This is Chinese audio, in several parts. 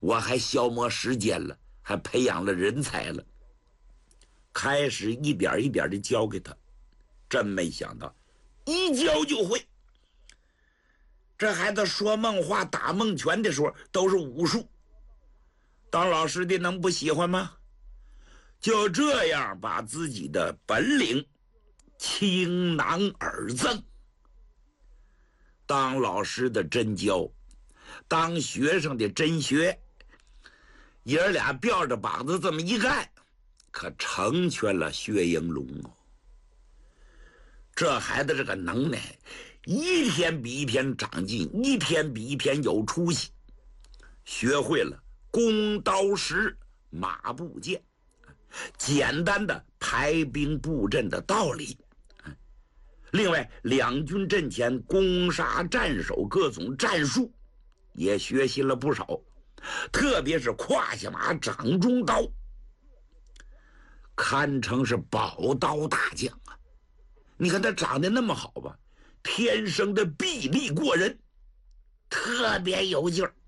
我还消磨时间了，还培养了人才了，开始一点一点的教给他。真没想到一教就会。这孩子说梦话打梦拳的时候都是武术，当老师的能不喜欢吗？就这样把自己的本领倾囊而赠。当老师的真教，当学生的真学，爷儿俩吊着膀子这么一干，可成全了薛应龙哦。这孩子这个能耐一天比一天长进，一天比一天有出息，学会了弓刀石马步剑，简单的排兵布阵的道理。另外，两军阵前攻杀战守各种战术也学习了不少，特别是胯下马掌中刀，堪称是宝刀大将啊。你看他长得那么好吧，天生的臂力过人，特别有劲儿。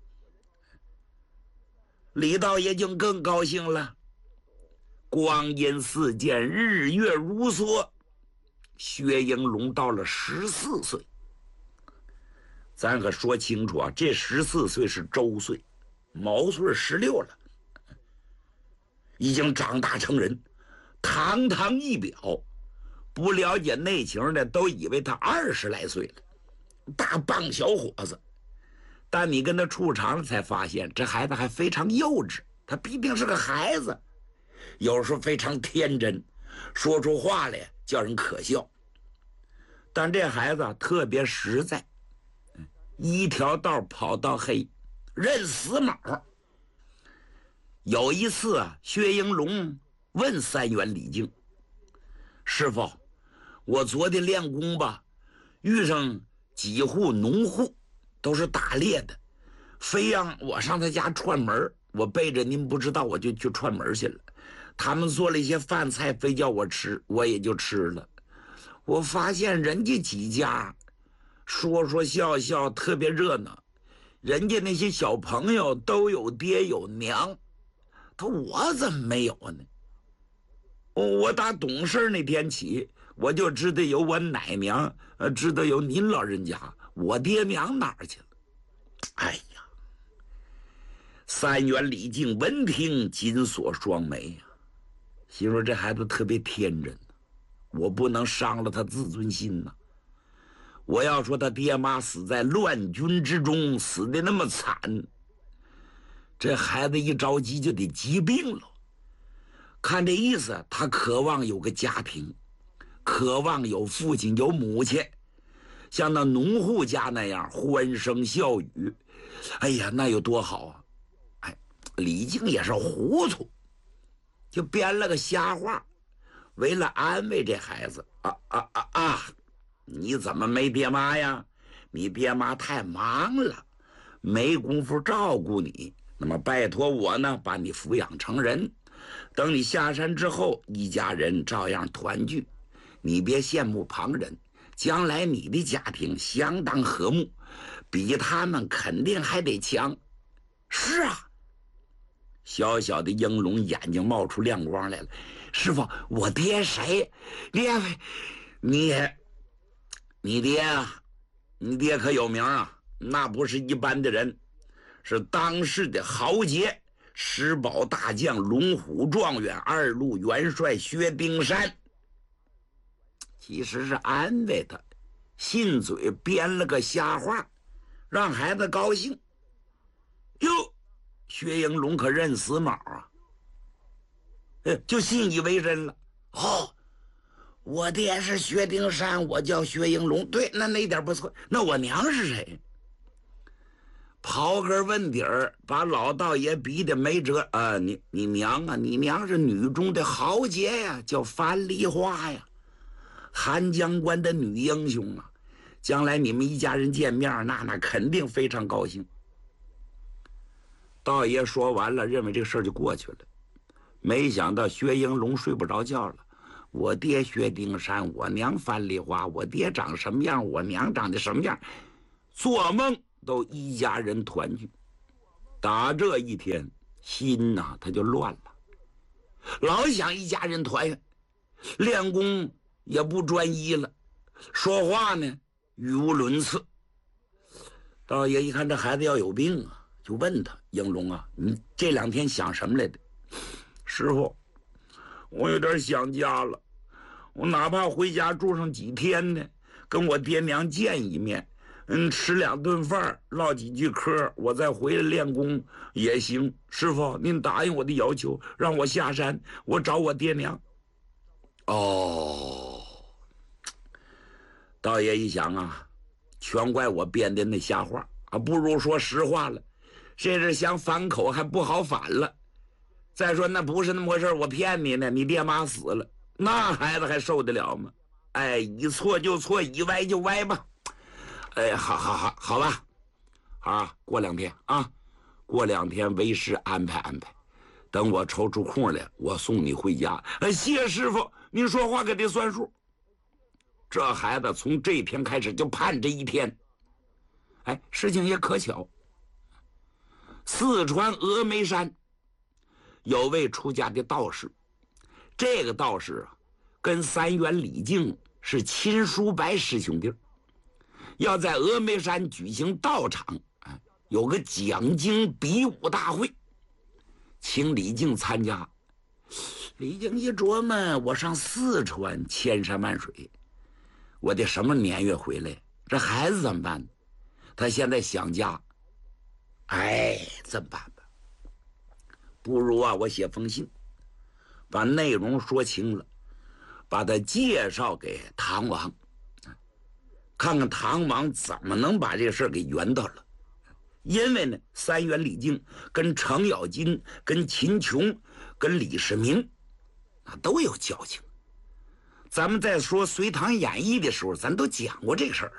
李道爷就更高兴了，光阴似箭，日月如梭，薛应龙到了14岁。咱可说清楚啊，这14岁是周岁，毛岁16了，已经长大成人，堂堂一表。不了解内情的都以为他20来岁了，大棒小伙子。但你跟他处长了才发现，这孩子还非常幼稚，他毕竟是个孩子，有时候非常天真，说出话来叫人可笑。但这孩子特别实在，一条道跑到黑，认死卯。有一次啊，薛应龙问三元李靖：“师傅，我昨天练功吧，遇上几户农户，都是打猎的，非让我上他家串门，我背着您不知道，我就去串门去了。他们做了一些饭菜，非叫我吃，我也就吃了。我发现人家几家说说笑笑，特别热闹，人家那些小朋友都有爹有娘，我怎么没有呢？我打懂事那天起，我就知道有我奶娘，知道有您老人家，我爹娘哪儿去了？”哎呀，三元李靖闻听紧锁双眉呀，心说这孩子特别天真，我不能伤了他自尊心呐。我要说他爹妈死在乱军之中，死得那么惨，这孩子一着急就得疾病了。看这意思，他渴望有个家庭，渴望有父亲有母亲，像那农户家那样欢声笑语，哎呀，那有多好啊！哎，李靖也是糊涂，就编了个瞎话，为了安慰这孩子，你怎么没爹妈呀？你爹妈太忙了，没工夫照顾你，那么拜托我呢，把你抚养成人。等你下山之后，一家人照样团聚，你别羡慕旁人，将来你的家庭相当和睦，比他们肯定还得强。是啊，小小的应龙眼睛冒出亮光来了。师傅，我爹谁？你爹啊，你爹可有名啊，那不是一般的人，是当世的豪杰，石宝大将，龙虎状元，2路元帅薛丁山。其实是安慰他，信嘴编了个瞎话，让孩子高兴。哟，薛应龙可认死卯啊，就信以为真了。哦，我爹是薛丁山，我叫薛应龙，对，那一点不错。那我娘是谁？刨根问底儿，把老道爷逼得没辙啊！你娘啊，你娘是女中的豪杰呀，叫樊梨花呀，韩将官的女英雄啊！将来你们一家人见面，那肯定非常高兴。道爷说完了，认为这个事儿就过去了。没想到薛应龙睡不着觉了。我爹薛丁山，我娘樊梨花，我爹长什么样，我娘长得什么样，做梦都一家人团聚。 打这一天，心呐他就乱了，老想一家人团圆，练功也不专一了，说话呢语无伦次。道爷一看这孩子要有病啊，就问他：应龙啊，你这2天想什么来的？师傅，我有点想家了，我哪怕回家住上几天呢，跟我爹娘见一面，吃2顿饭，唠几句嗑，我再回来练功也行。师傅，您答应我的要求，让我下山，我找我爹娘。哦，道爷一想啊，全怪我编的那瞎话啊，不如说实话了。这是想反口还不好反了。再说那不是那么回事，我骗你呢，你爹妈死了，那孩子还受得了吗？哎，一错就错，一歪就歪吧。哎，好吧，啊，过2天啊，过2天为师安排安排，等我抽出空来，我送你回家。谢师傅，您说话可得算数。这孩子从这天开始就盼这一天。哎，事情也可巧，四川峨眉山有位出家的道士，这个道士啊，跟三元李靖是亲叔伯师兄弟，要在峨眉山举行道场，有个讲经比武大会，请李靖参加。李靖一琢磨，我上四川千山万水，我得什么年月回来？这孩子怎么办？他现在想家，哎，怎么办吧？不如啊，我写封信，把内容说清了，把他介绍给唐王，看看唐王怎么能把这事给圆到了。因为呢，三元李靖跟程咬金、跟秦琼、跟李世民都有交情。咱们在说《隋唐演义》的时候，咱都讲过这个事儿。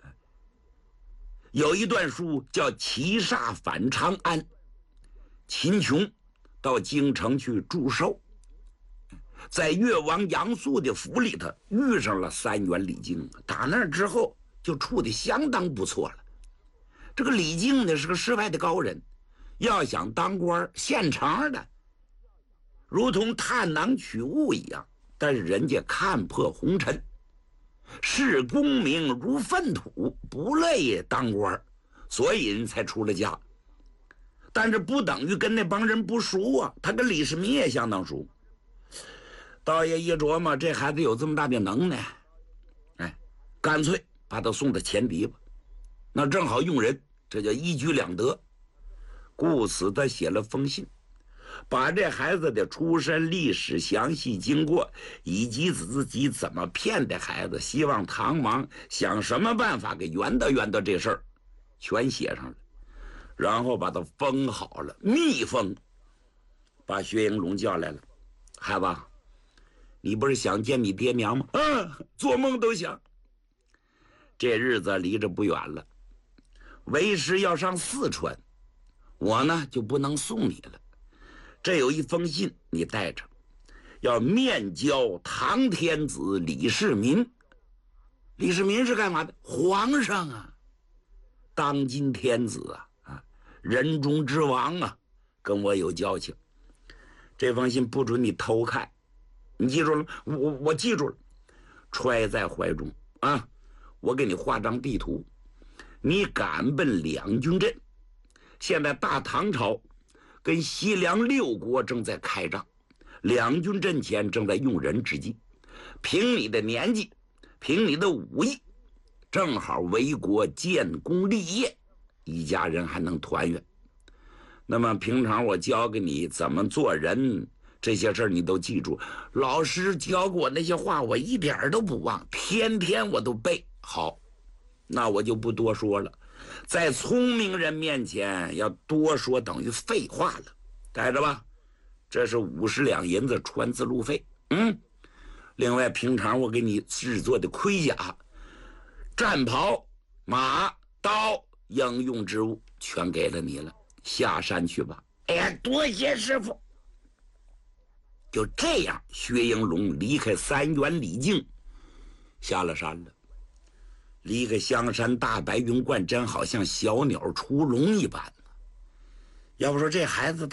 有一段书叫《齐煞反长安》，秦琼到京城去祝寿，在越王杨素的府里头遇上了三元李靖，打那之后就处得相当不错了。这个李靖呢是个世外的高人，要想当官现成的，如同探囊取物一样，但是人家看破红尘，视功名如粪土，不乐意当官，所以人才出了家。但是不等于跟那帮人不熟啊，他跟李世民也相当熟。道爷一琢磨，这孩子有这么大的能耐，哎，干脆把他送到前敌吧，那正好用人，这叫一举两得。故此他写了封信，把这孩子的出身、历史、详细经过，以及自己怎么骗的孩子，希望唐王想什么办法给圆到这事儿，全写上了，然后把他封好了，密封。把薛应龙叫来了，孩子，你不是想见你爹娘吗？做梦都想。这日子离着不远了，为师要上四川，我呢就不能送你了。这有一封信，你带着，要面交唐天子李世民。李世民是干嘛的？皇上啊，当今天子啊，人中之王啊，跟我有交情。这封信不准你偷看，你记住了？我记住了，揣在怀中啊。我给你画张地图，你赶奔两军阵。现在大唐朝跟西凉6国正在开仗，两军阵前正在用人之际，凭你的年纪，凭你的武艺，正好为国建功立业，一家人还能团圆。那么平常我教给你怎么做人，这些事儿你都记住。老师教过我那些话，我一点都不忘，天天我都背。好，那我就不多说了。在聪明人面前要多说等于废话了，带着吧。这是50两银子传字路费。另外平常我给你制作的盔甲、战袍、马、刀，应用之物全给了你了。下山去吧。哎呀，多谢师傅。就这样，薛应龙离开三元李靖，下了山了。离开香山大白云观，真好像小鸟出笼一般。 要不说这孩子